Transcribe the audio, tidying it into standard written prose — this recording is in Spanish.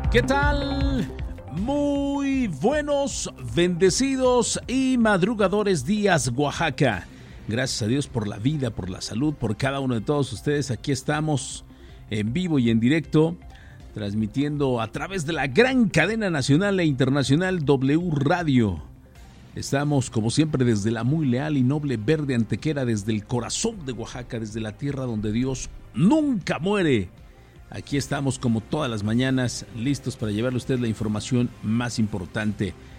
¿Qué tal? Muy buenos, bendecidos y madrugadores días, Oaxaca. Gracias a Dios por la vida, por la salud, por cada uno de todos ustedes. Aquí estamos en vivo y en directo, transmitiendo a través de la gran cadena nacional e internacional W Radio. Estamos, como siempre, desde la muy leal y noble Verde Antequera, desde el corazón de Oaxaca, desde la tierra donde Dios nunca muere. Aquí estamos como todas las mañanas, listos para llevarle a usted la información más importante.